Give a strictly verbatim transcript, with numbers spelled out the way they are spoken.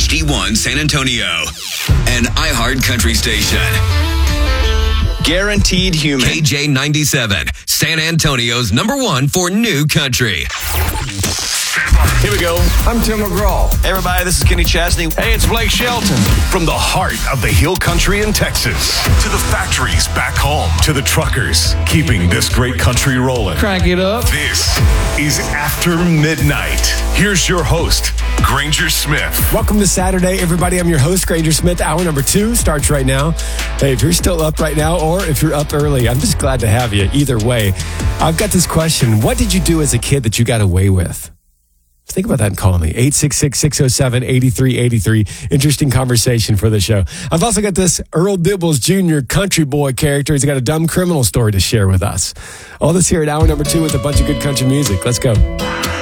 H D one San Antonio, an iHeart Country station. Guaranteed Human. K J ninety-seven, San Antonio's number one for new country. Here we go. I'm Tim McGraw. Hey, everybody, this is Kenny Chesney. Hey, it's Blake Shelton. From the heart of the Hill Country in Texas to the factories back home to the truckers keeping this great country rolling. Crank it up. This is After Midnight. Here's your host, Granger Smith. Welcome to Saturday, everybody. I'm your host, Granger Smith. Hour number two starts right now. Hey, if you're still up right now or if you're up early, I'm just glad to have you. Either way, I've got this question. What did you do as a kid that you got away with? Think about that and call me. eight six six, six oh seven, eight three eight three. Interesting conversation for the show. I've also got this Earl Dibbles Junior country boy character. He's got a dumb criminal story to share with us. All this here at hour number two with a bunch of good country music. Let's go.